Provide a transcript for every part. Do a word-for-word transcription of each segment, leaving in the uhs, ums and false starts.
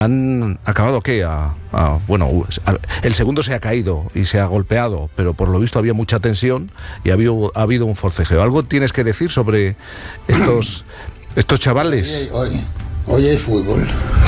¿Han acabado qué? A, a, bueno, a, el segundo se ha caído y se ha golpeado, pero por lo visto había mucha tensión y ha habido, ha habido un forcejeo. ¿Algo tienes que decir sobre estos, estos chavales? Hoy, hoy, hoy hay fútbol.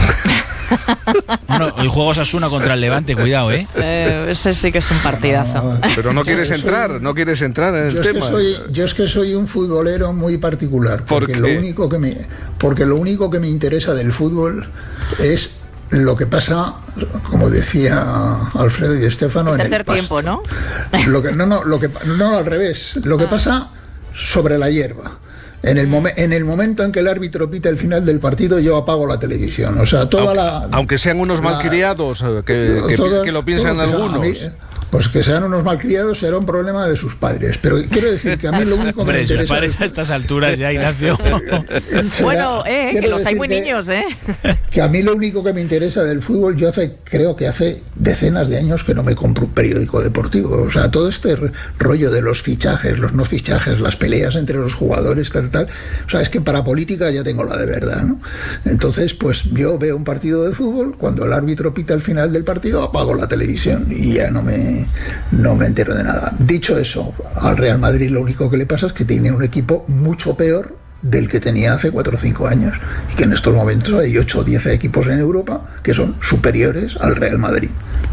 Bueno, hoy juega Osasuna contra el Levante, cuidado, ¿eh? eh ese sí que es un partidazo. No, no, pero no quieres soy, entrar, no quieres entrar en el yo tema. Es que soy, yo es que soy un futbolero muy particular, porque ¿Por qué? lo único que me, porque lo único que me interesa del fútbol es lo que pasa, como decía Alfredo y Estefano, el en el tercer pasto. tiempo, ¿no? Lo que, no, no, lo que, no, al revés. Lo que ah. pasa sobre la hierba. En el, momen, en el momento en que el árbitro pita el final del partido, yo apago la televisión. O sea, toda aunque, la... Aunque sean unos la, malcriados, que, que, todo, que lo piensan todo, algunos. O sea, pues que sean unos malcriados será un problema de sus padres. Pero quiero decir que a mí lo único que Hombre, me interesa... sus padres a estas alturas ya, Ignacio. será, bueno, eh, que los hay muy que, niños, ¿eh? Que a mí lo único que me interesa del fútbol, yo hace, creo que hace decenas de años que no me compro un periódico deportivo. O sea, todo este rollo de los fichajes, los no fichajes, las peleas entre los jugadores, tal, tal. O sea, es que para política ya tengo la de verdad, ¿no? Entonces, pues yo veo un partido de fútbol, cuando el árbitro pita el final del partido, apago la televisión y ya no me... no me entero de nada. Dicho eso, al Real Madrid lo único que le pasa es que tiene un equipo mucho peor del que tenía hace cuatro o cinco años, y que en estos momentos hay ocho o diez equipos en Europa que son superiores al Real Madrid.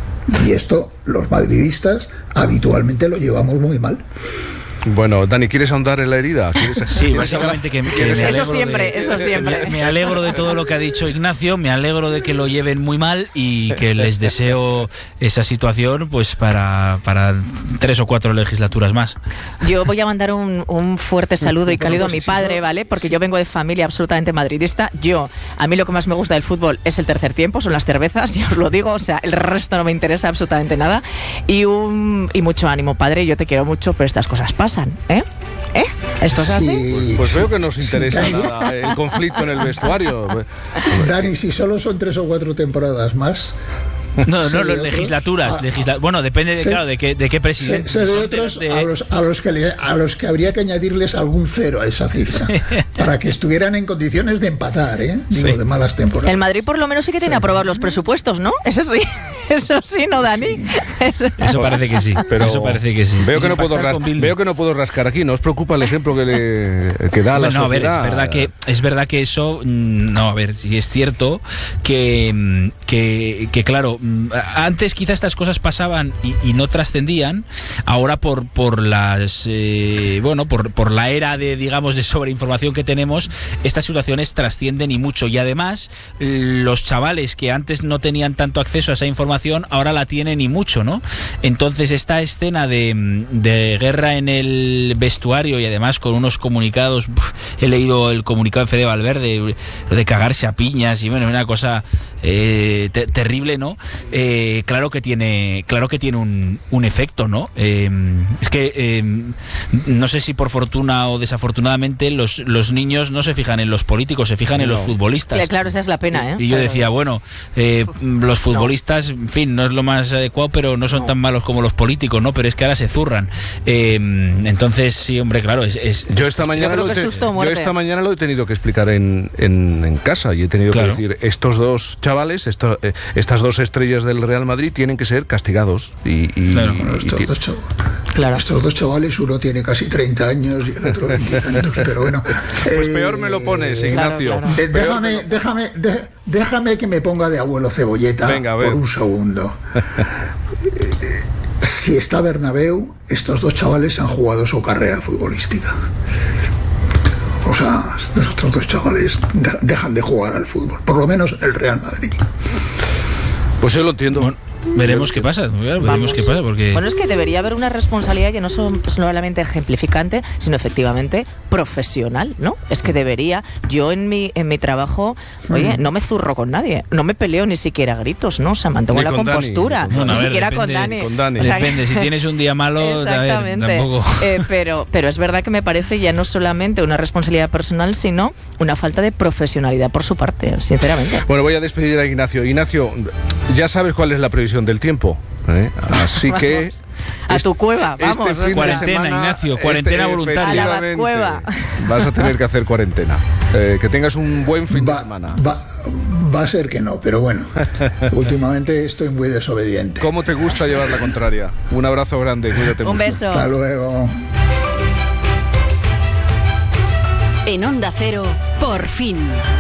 Y esto los madridistas habitualmente lo llevamos muy mal. Bueno, Dani, ¿quieres ahondar en la herida? ¿Quieres, sí, ¿quieres básicamente que, que me eso alegro siempre, de, eso siempre. Me, me alegro de todo lo que ha dicho Ignacio, me alegro de que lo lleven muy mal y que les deseo esa situación pues para, para tres o cuatro legislaturas más. Yo voy a mandar un, un fuerte saludo y cálido a mi padre, ¿vale? Porque yo vengo de familia absolutamente madridista. Yo, a mí lo que más me gusta del fútbol es el tercer tiempo, son las cervezas, ya os lo digo, o sea, el resto no me interesa absolutamente nada. Y, un, y mucho ánimo, padre, yo te quiero mucho, pero estas cosas pasan. ¿Eh? ¿Eh? ¿Esto es así? Sí, pues, pues veo que nos interesa sí, nada el conflicto en el vestuario. Dani, si solo son tres o cuatro temporadas más... No, no, los legislaturas. Ah, legisla bueno, depende de, claro, de qué, de qué presidente. Sé de otros de... a, los, a, los que le, a los que habría que añadirles algún cero a esa cifra. Sí. Para que estuvieran en condiciones de empatar, ¿eh? Digo, sí. de malas temporadas. El Madrid por lo menos sí que tiene sí. aprobados los presupuestos, ¿no? Eso sí. Eso sí, ¿no, Dani? Sí. Eso, Eso parece que sí. Pero eso parece que sí. Veo que, no puedo ras veo que no puedo rascar aquí. ¿No os preocupa el ejemplo que, le, que da a la bueno, sociedad? A ver, es verdad que, es verdad que eso... No, a ver, si es cierto que, que, que claro, antes quizá estas cosas pasaban y, y no trascendían. Ahora por, por las... Eh, bueno, por, por la era de, digamos, de sobreinformación que tenemos, estas situaciones trascienden y mucho. Y además, los chavales que antes no tenían tanto acceso a esa información ahora la tienen y mucho, ¿no? Entonces esta escena de, de guerra en el vestuario y además con unos comunicados, he leído el comunicado de Fede Valverde de cagarse a piñas y bueno, una cosa eh, te, terrible, ¿no? Eh, claro que tiene claro que tiene un, un efecto, ¿no? Eh, es que eh, no sé si por fortuna o desafortunadamente los, los niños no se fijan en los políticos, se fijan no. en los futbolistas. Claro, esa es la pena, ¿eh? Y yo decía, bueno, eh, los futbolistas, en fin, no es lo más adecuado, pero no son no. tan malos como los políticos, ¿no? Pero es que ahora se zurran. Eh, entonces, sí, hombre, claro, es... es yo, esta mañana lo te, yo esta mañana lo he tenido que explicar en, en, en casa y he tenido claro. que decir, estos dos chavales, esto, eh, estas dos estrellas del Real Madrid tienen que ser castigados. Y, y, claro. Bueno, estos, y, dos chavales, claro. estos dos chavales, uno tiene casi treinta años y el otro veinte años, pero bueno... Pues eh, peor me lo pones, Ignacio. Claro, claro. De, déjame, lo... déjame, de, déjame que me ponga de abuelo Cebolleta. Venga, por un segundo. Si está Bernabéu, estos dos chavales han jugado su carrera futbolística. O sea, estos dos chavales dejan de jugar al fútbol, por lo menos el Real Madrid. Pues yo lo entiendo. Bueno, veremos qué pasa, claro, veremos qué pasa, porque... Bueno, es que debería haber una responsabilidad que no solamente ejemplificante, sino efectivamente profesional, ¿no? Es que debería, yo en mi en mi trabajo, oye, no me zurro con nadie, no me peleo ni siquiera a gritos, ¿no? O sea, mantengo la compostura, Dani, ni ver, siquiera depende, con Dani. Con Dani. O sea, depende, si tienes un día malo, exactamente. A ver, tampoco... eh, pero, pero es verdad que me parece ya no solamente una responsabilidad personal, sino una falta de profesionalidad por su parte, sinceramente. Bueno, voy a despedir a Ignacio. Ignacio, ya sabes cuál es la previsión del tiempo, ¿eh? Así que a tu cueva, vamos. Este fin cuarentena, de semana, Ignacio, cuarentena este, voluntaria. A la cueva. Vas a tener que hacer cuarentena. Eh, que tengas un buen fin va, de semana. Va, Va a ser que no, pero bueno, últimamente estoy muy desobediente. ¿Cómo te gusta llevar la contraria? Un abrazo grande, cuídate mucho. Un beso. Hasta luego. En Onda Cero, por fin.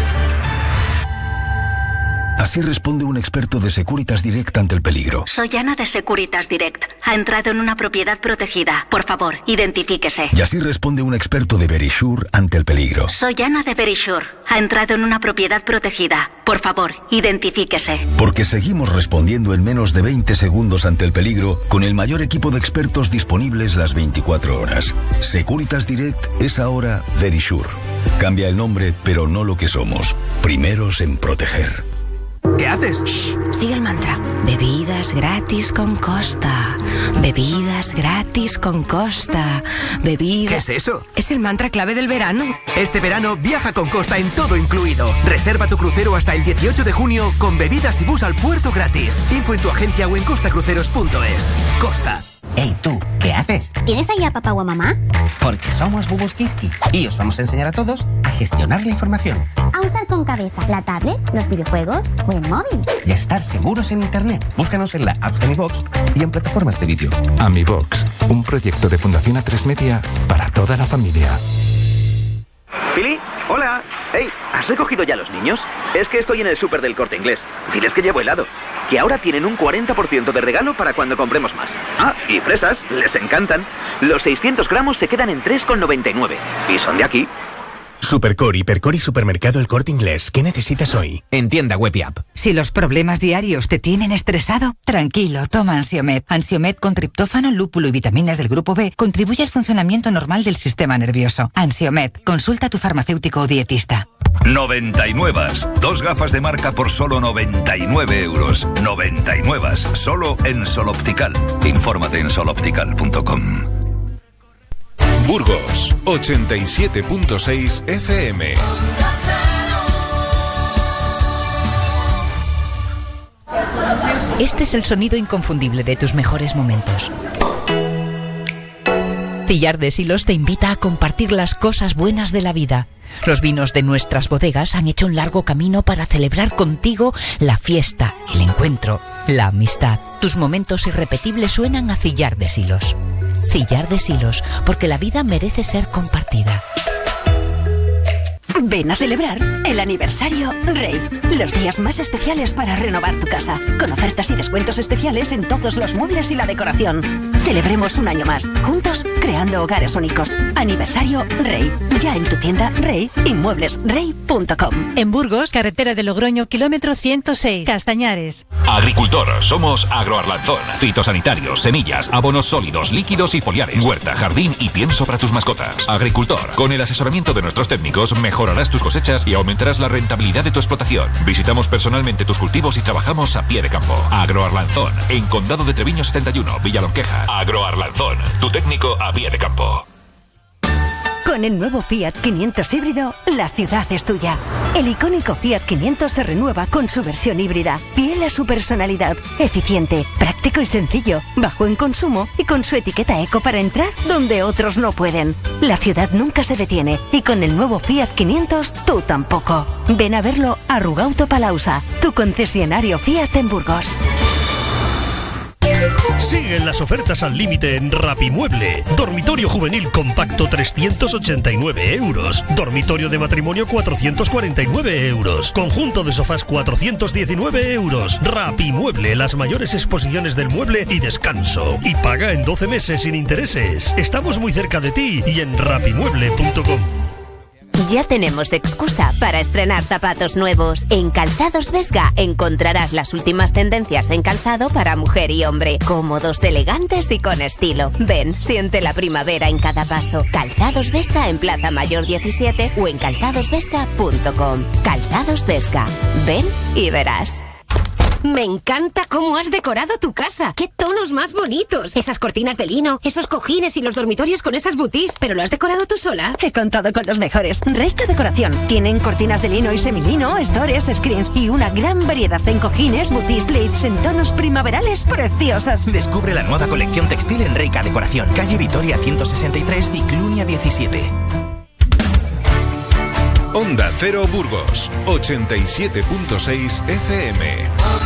Así responde un experto de Securitas Direct ante el peligro. Soy Ana de Securitas Direct. Ha entrado en una propiedad protegida. Por favor, identifíquese. Y así responde un experto de Verisure ante el peligro. Soy Ana de Verisure. Ha entrado en una propiedad protegida. Por favor, identifíquese. Porque seguimos respondiendo en menos de veinte segundos ante el peligro con el mayor equipo de expertos disponibles las veinticuatro horas. Securitas Direct es ahora Verisure. Cambia el nombre, pero no lo que somos. Primeros en proteger. ¿Qué haces? Shh, sigue el mantra. Bebidas gratis con Costa. Bebidas gratis con Costa. Bebidas... ¿Qué es eso? Es el mantra clave del verano. Este verano viaja con Costa en todo incluido. Reserva tu crucero hasta el dieciocho de junio con bebidas y bus al puerto gratis. Info en tu agencia o en costacruceros punto es. Costa. Hey, tú, ¿qué haces? ¿Tienes ahí a papá o a mamá? Porque somos Bubus Kiski y os vamos a enseñar a todos a gestionar la información. A usar con cabeza la tablet, los videojuegos o el móvil. Y a estar seguros en Internet. Búscanos en la app de AmiBox y en plataformas de vídeo. AmiBox, un proyecto de Fundación A tres Media para toda la familia. Pili, hola. Hey, ¿has recogido ya a los niños? Es que estoy en el súper del Corte Inglés. Diles que llevo helado. Que ahora tienen un cuarenta por ciento de regalo para cuando compremos más. Ah, y fresas, les encantan. Los seiscientos gramos se quedan en tres con noventa y nueve. Y son de aquí. Supercore, Hipercore y Supermercado El Corte Inglés. ¿Qué necesitas hoy? En tienda web y app. Si los problemas diarios te tienen estresado, tranquilo, toma Ansiomed. Ansiomed con triptófano, lúpulo y vitaminas del grupo B contribuye al funcionamiento normal del sistema nervioso. Ansiomed, consulta a tu farmacéutico o dietista. noventa y nueve. Dos gafas de marca por solo noventa y nueve euros. noventa y nueve. Solo en Sol Optical. Infórmate en sol optical punto com. Burgos, ochenta y siete punto seis F M. Este es el sonido inconfundible de tus mejores momentos. Cillar de Silos te invita a compartir las cosas buenas de la vida. Los vinos de nuestras bodegas han hecho un largo camino para celebrar contigo la fiesta, el encuentro, la amistad. Tus momentos irrepetibles suenan a Cillar de Silos. Cillar de Silos, porque la vida merece ser compartida. Ven a celebrar el aniversario Rey. Los días más especiales para renovar tu casa. Con ofertas y descuentos especiales en todos los muebles y la decoración. Celebremos un año más, juntos creando hogares únicos. Aniversario Rey. Ya en tu tienda Rey y muebles rey punto com. En Burgos, carretera de Logroño, kilómetro ciento seis, Castañares. Agricultor, somos Agroarlanzón. Fitosanitarios, semillas, abonos sólidos, líquidos y foliares. Huerta, jardín y pienso para tus mascotas. Agricultor, con el asesoramiento de nuestros técnicos, mejorarás tus cosechas y aumentarás la rentabilidad de tu explotación. Visitamos personalmente tus cultivos y trabajamos a pie de campo. Agroarlanzón, en Condado de Treviño setenta y uno, Villalonqueja. Agroarlanzón, tu técnico a pie de campo. Con el nuevo Fiat quinientos híbrido, la ciudad es tuya. El icónico Fiat quinientos se renueva con su versión híbrida, fiel a su personalidad, eficiente, práctico y sencillo, bajo en consumo y con su etiqueta eco para entrar donde otros no pueden. La ciudad nunca se detiene y con el nuevo Fiat quinientos tú tampoco. Ven a verlo a Rugauto Palausa, tu concesionario Fiat en Burgos. Siguen las ofertas al límite en Rapimueble. Dormitorio juvenil compacto trescientos ochenta y nueve euros. Dormitorio de matrimonio cuatrocientos cuarenta y nueve euros. Conjunto de sofás cuatrocientos diecinueve euros. Rapimueble, las mayores exposiciones del mueble y descanso. Y paga en doce meses sin intereses. Estamos muy cerca de ti y en rapimueble punto com. Ya tenemos excusa para estrenar zapatos nuevos. En Calzados Vesga encontrarás las últimas tendencias en calzado para mujer y hombre, cómodos, elegantes y con estilo. Ven, siente la primavera en cada paso. Calzados Vesga en Plaza Mayor diecisiete o en calzados vesga punto com. Calzados Vesga. Ven y verás. Me encanta cómo has decorado tu casa. ¡Qué tonos más bonitos! Esas cortinas de lino, esos cojines y los dormitorios con esas boutis. ¿Pero lo has decorado tú sola? He contado con los mejores. Reika Decoración. Tienen cortinas de lino y semilino, stores, screens y una gran variedad en cojines, boutis, plates en tonos primaverales preciosos. Descubre la nueva colección textil en Reika Decoración. Calle Vitoria ciento sesenta y tres y Clunia diecisiete. Onda Cero Burgos, ochenta y siete punto seis F M.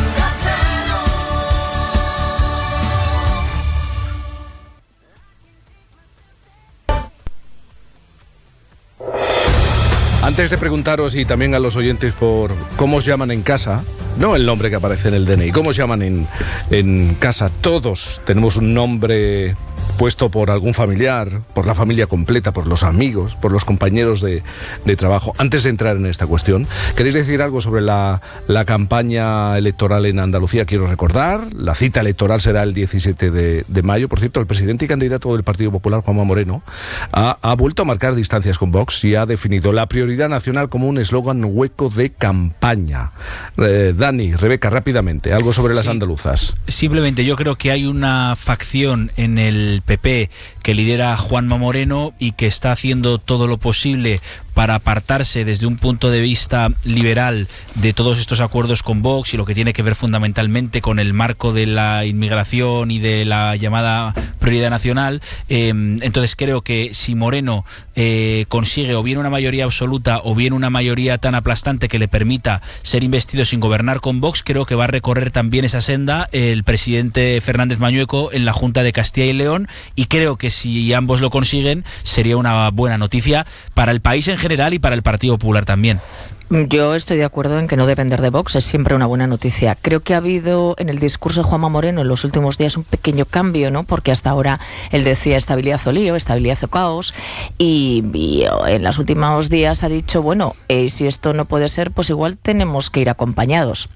Antes de preguntaros y también a los oyentes por cómo os llaman en casa, no el nombre que aparece en el D N I, cómo os llaman en, en casa, todos tenemos un nombre puesto por algún familiar, por la familia completa, por los amigos, por los compañeros de, de trabajo. Antes de entrar en esta cuestión, ¿queréis decir algo sobre la, la campaña electoral en Andalucía? Quiero recordar, la cita electoral será el diecisiete de mayo. Por cierto, el presidente y candidato del Partido Popular, Juanma Moreno, ha, ha vuelto a marcar distancias con Vox y ha definido la prioridad nacional como un eslogan hueco de campaña. Eh, Dani, Rebeca, rápidamente, algo sobre las sí, andaluzas. Simplemente yo creo que hay una facción en el P P que lidera Juanma Moreno y que está haciendo todo lo posible para apartarse desde un punto de vista liberal de todos estos acuerdos con Vox y lo que tiene que ver fundamentalmente con el marco de la inmigración y de la llamada prioridad nacional. Eh, entonces creo que si Moreno eh, consigue o bien una mayoría absoluta o bien una mayoría tan aplastante que le permita ser investido sin gobernar con Vox, creo que va a recorrer también esa senda el presidente Fernández Mañueco en la Junta de Castilla y León, y creo que si ambos lo consiguen sería una buena noticia para el país en general y para el Partido Popular también. Yo estoy de acuerdo en que no depender de Vox es siempre una buena noticia. Creo que ha habido en el discurso de Juanma Moreno en los últimos días un pequeño cambio, ¿no? Porque hasta ahora él decía estabilidad o lío, estabilidad o caos, y, y en los últimos días ha dicho, bueno, eh, si esto no puede ser, pues igual tenemos que ir acompañados.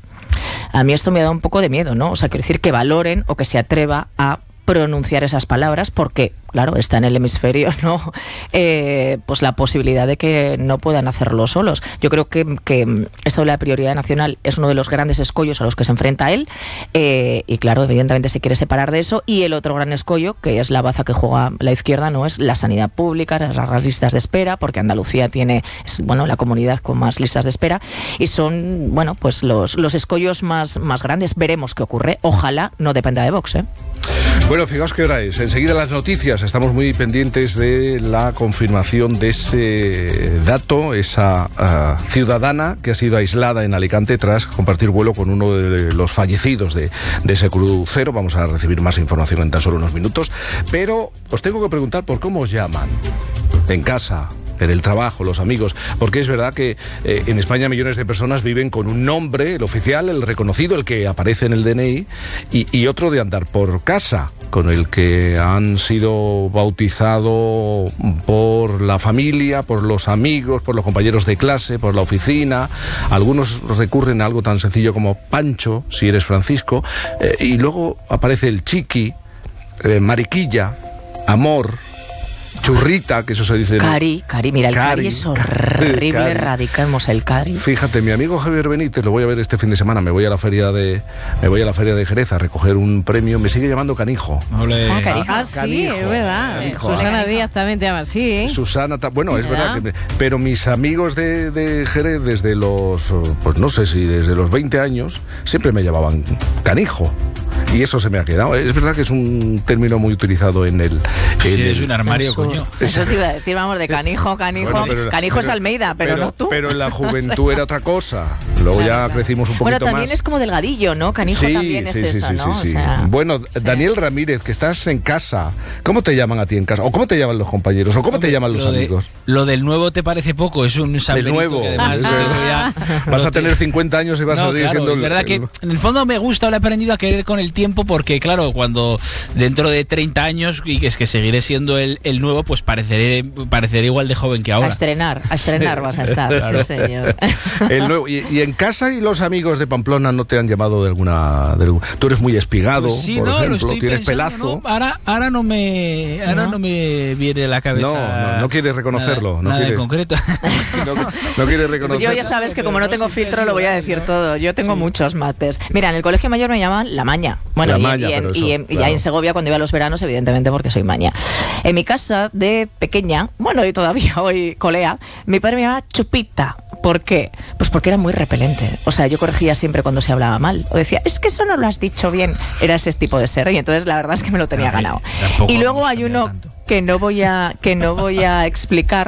A mí esto me ha dado un poco de miedo, ¿no? O sea, quiero decir que valoren o que se atreva a pronunciar esas palabras, porque claro, está en el hemisferio, ¿no? Eh, pues la posibilidad de que no puedan hacerlo solos. Yo creo que, que esto de la prioridad nacional es uno de los grandes escollos a los que se enfrenta él, eh, y claro, evidentemente se quiere separar de eso, y el otro gran escollo, que es la baza que juega la izquierda, no es la sanidad pública, las, las listas de espera, porque Andalucía tiene, es, bueno, la comunidad con más listas de espera, y son, bueno, pues los, los escollos más, más grandes. Veremos qué ocurre. Ojalá no dependa de Vox, ¿eh? Bueno, fijaos qué hora es. Enseguida las noticias. Estamos muy pendientes de la confirmación de ese dato, esa uh, ciudadana que ha sido aislada en Alicante tras compartir vuelo con uno de los fallecidos de, de ese crucero. Vamos a recibir más información en tan solo unos minutos. Pero os tengo que preguntar por cómo os llaman en casa, en el trabajo, los amigos, porque es verdad que eh, en España millones de personas viven con un nombre, el oficial, el reconocido, el que aparece en el D N I, y, y otro de andar por casa, con el que han sido bautizados por la familia, por los amigos, por los compañeros de clase, por la oficina. Algunos recurren a algo tan sencillo como Pancho, si eres Francisco, eh, y luego aparece el Chiqui, eh, Mariquilla, Amor, Churrita, que eso se dice. Cari, Cari, mira, el Cari, Cari es horrible, Cari. Radicamos el Cari. Fíjate, mi amigo Javier Benítez, lo voy a ver este fin de semana, me voy a la feria de me voy a la feria de Jerez a recoger un premio, me sigue llamando Canijo. Olé. Ah, Canijo. Ah, sí, Canijo. Es verdad. Canijo. Susana Díaz también te llama así, ¿eh? Susana, bueno, es ¿verdad? verdad, que, pero mis amigos de, de Jerez desde los, pues no sé si desde los veinte años, siempre me llamaban Canijo. Y eso se me ha quedado. Es verdad que es un término muy utilizado en el... En sí, el... es un armario, eso, coño. Eso te iba a decir, vamos, de Canijo, Canijo. Bueno, pero, Canijo pero, es Almeida, pero, pero no tú. Pero en la juventud era otra cosa. Luego claro, ya claro. crecimos un poquito más. Bueno, también más. Es como delgadillo, ¿no? Canijo sí, también sí, es sí, eso, sí, ¿no? Sí, sí. O sea, bueno, sí. Daniel Ramírez, que estás en casa, ¿cómo te llaman a ti en casa? ¿O cómo te llaman los compañeros? ¿O cómo no, te llaman los lo amigos? De, lo del nuevo te parece poco, es un San Benito nuevo, que además ya, vas a tener cincuenta años y vas no, a seguir claro, siendo... Es verdad el, que en el fondo me gusta, lo he aprendido a querer con el tiempo, porque claro, cuando dentro de treinta años, y es que seguiré siendo el, el nuevo, pues pareceré, pareceré igual de joven que ahora. A estrenar, a estrenar sí. vas a estar, claro. Sí, señor. El nuevo, y, y en casa y los amigos de Pamplona no te han llamado de alguna... De, tú eres muy espigado, pues sí, por no, ejemplo, lo estoy tienes pensando, pelazo. ¿no? Ahora, ahora, no me, ahora ¿No? no me viene a la cabeza... No, no, no quieres reconocerlo. Nada, no nada quiere, en concreto. No, no quieres reconocerlo. Yo ya sabes que como no tengo filtro lo voy a decir todo. Yo tengo sí. muchos mates. Mira, en el colegio mayor me llaman La Maña. Bueno, la y, maña, y, en, eso, y, en, claro. y ahí en Segovia cuando iba a los veranos, evidentemente porque soy maña. En mi casa de pequeña, bueno, y todavía hoy colea, mi padre me llamaba Chupita. ¿Por qué? Pues porque era muy repelente. O sea, yo corregía siempre cuando se hablaba mal. O decía, es que eso no lo has dicho bien. Era ese tipo de ser. Y entonces la verdad es que me lo tenía ganado. Y luego hay uno tanto. que no voy a que no voy a explicar,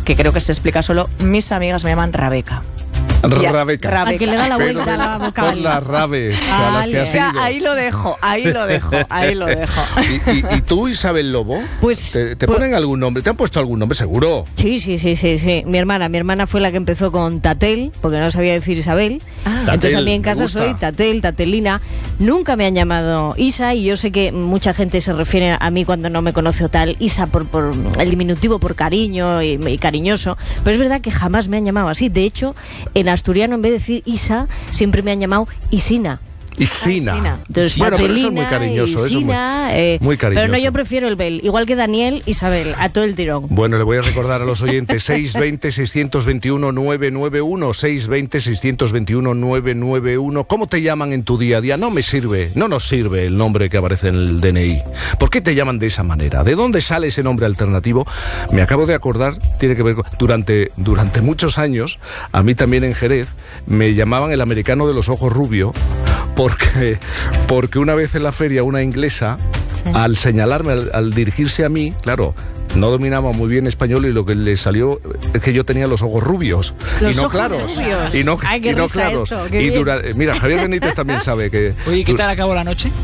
que creo que se explica solo. Mis amigas me llaman Rabeca. Rabeca. Rabeca. A que le da la vuelta Pero a la boca. Por las rabes a las que Vale. has ido. Ya, ahí lo dejo, ahí lo dejo, ahí lo dejo. ¿Y, y, y tú, Isabel Lobo? Pues- ¿Te, te pues- ponen algún nombre? ¿Te han puesto algún nombre, seguro? Sí, sí, sí, sí, sí. Mi hermana, mi hermana fue la que empezó con Tatel, porque no sabía decir Isabel. Entonces Tatel, a mí en me casa gusta. soy Tatel, Tatelina. Nunca me han llamado Isa y yo sé que mucha gente se refiere a mí cuando no me conoce o tal, Isa por, por el diminutivo, por cariño y, y cariñoso. Pero es verdad que jamás me han llamado así. De hecho, en asturiano en vez de decir Isa, siempre me han llamado Isina. Isina. Isina. Entonces, Bueno, pero eso es muy Tatelina, cariñoso. Eso es muy, Isina, eh, muy cariñoso. Pero no, yo prefiero el Bel. Igual que Daniel, Isabel, a todo el tirón. Bueno, le voy a recordar a los oyentes seis veinte, seiscientos veintiuno, novecientos noventa y uno, seis veinte, seiscientos veintiuno, novecientos noventa y uno. ¿Cómo te llaman en tu día a día? No me sirve, no nos sirve el nombre que aparece en el D N I. ¿Por qué te llaman de esa manera? ¿De dónde sale ese nombre alternativo? Me acabo de acordar, tiene que ver con... Durante, durante muchos años, a mí también en Jerez, me llamaban el americano de los ojos rubio, porque, porque una vez en la feria una inglesa, sí, al señalarme, al, al dirigirse a mí, claro, no dominaba muy bien español y lo que le salió es que yo tenía los ojos rubios Los y no ojos claros rubios. y no, Ay, qué y no risa claros esto, qué y bien. dura, mira, Javier Benítez también sabe que Oye, ¿qué tal acabó la noche?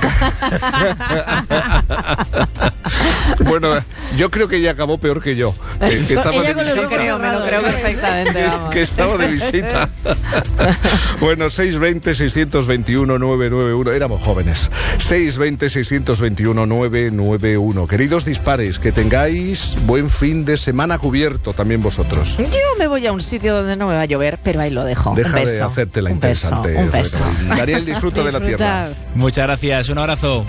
bueno, yo creo que ella acabó peor que yo, que, que estaba Ella de con los visita. ojos Creo, me lo creo perfectamente, que, vamos. que estaba de visita. Bueno, seis veinte, seiscientos veintiuno, novecientos noventa y uno. Éramos jóvenes. seis veinte, seiscientos veintiuno, novecientos noventa y uno. Queridos dispares, que tengáis buen fin de semana cubierto también vosotros. Yo me voy a un sitio donde no me va a llover, pero ahí lo dejo. Deja un beso, de hacerte la un interesante. Beso, un beso. Bueno, Daniel, disfruta de la tierra. Muchas gracias, un abrazo.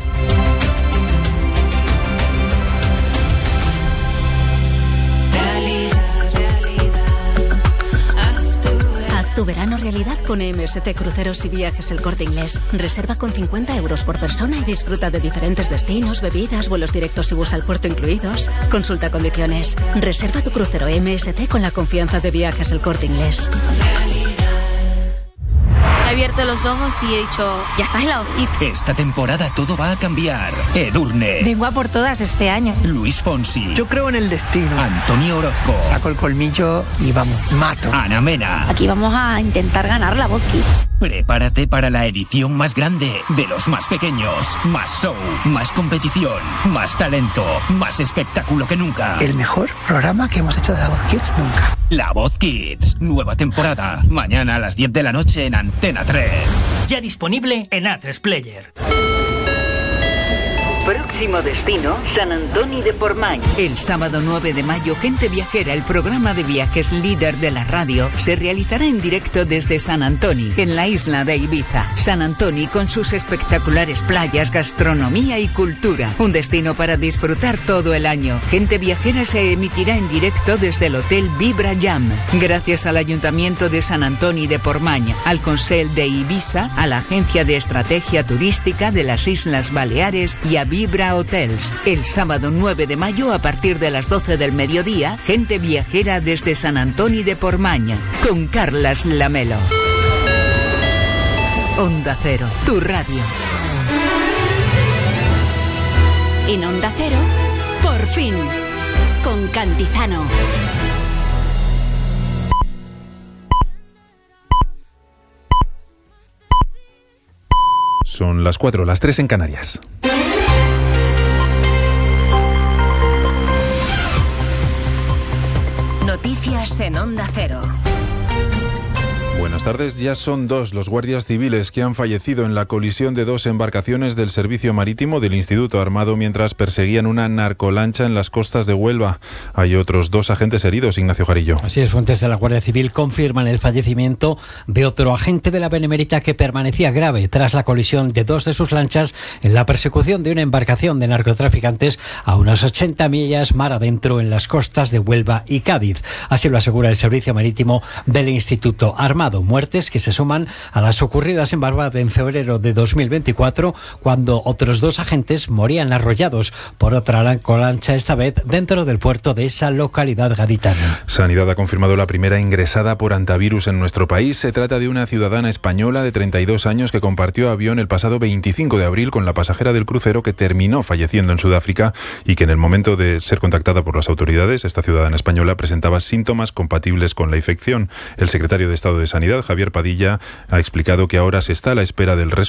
Haz tu verano realidad con M S C Cruceros y Viajes El Corte Inglés. Reserva con cincuenta euros por persona y disfruta de diferentes destinos, bebidas, vuelos directos y bus al puerto incluidos. Consulta condiciones. Reserva tu crucero M S C con la confianza de Viajes El Corte Inglés. He abierto los ojos y he dicho, ya estás helado. Esta temporada todo va a cambiar. Edurne, Vengo a por todas este año. Luis Fonsi, Yo creo en el destino. Antonio Orozco, Saco el colmillo y vamos, mato. Ana Mena. Aquí vamos a intentar ganar la Voz Kids. Prepárate para la edición más grande de los más pequeños. Más show, más competición, más talento, más espectáculo que nunca. El mejor programa que hemos hecho de la Voz Kids nunca. La Voz Kids, nueva temporada. Mañana a las diez de la noche en Antena tres. Ya disponible en A tres Player. Próximo destino, San Antoni de Portmany. El sábado nueve de mayo, Gente Viajera, el programa de viajes líder de la radio, se realizará en directo desde San Antoni, en la isla de Ibiza. San Antoni con sus espectaculares playas, gastronomía y cultura. Un destino para disfrutar todo el año. Gente Viajera se emitirá en directo desde el Hotel Vibra Jam. Gracias al Ayuntamiento de San Antoni de Portmany, al Consell de Ibiza, a la Agencia de Estrategia Turística de las Islas Baleares y a Vibra Hotels. El sábado nueve de mayo a partir de las doce del mediodía, Gente Viajera desde San Antoni de Portmany con Carlas Lamelo. Onda Cero, tu radio. En Onda Cero, por fin, con Cantizano. Son las cuatro, las tres en Canarias. Noticias en Onda Cero. Buenas tardes. Ya son dos los guardias civiles que han fallecido en la colisión de dos embarcaciones del Servicio Marítimo del Instituto Armado mientras perseguían una narcolancha en las costas de Huelva. Hay otros dos agentes heridos, Ignacio Jarillo. Así es, fuentes de la Guardia Civil confirman el fallecimiento de otro agente de la Benemérita que permanecía grave tras la colisión de dos de sus lanchas en la persecución de una embarcación de narcotraficantes a unas ochenta millas mar adentro en las costas de Huelva y Cádiz. Así lo asegura el Servicio Marítimo del Instituto Armado. armado. Muertes que se suman a las ocurridas en Barbate en febrero de dos mil veinticuatro, cuando otros dos agentes morían arrollados por otra lancha, esta vez dentro del puerto de esa localidad gaditana. Sanidad ha confirmado la primera ingresada por antivirus en nuestro país. Se trata de una ciudadana española de treinta y dos años que compartió avión el pasado veinticinco de abril con la pasajera del crucero que terminó falleciendo en Sudáfrica y que en el momento de ser contactada por las autoridades, esta ciudadana española presentaba síntomas compatibles con la infección. El secretario de Estado de Sanidad, Javier Padilla, ha explicado que ahora se está a la espera del resultado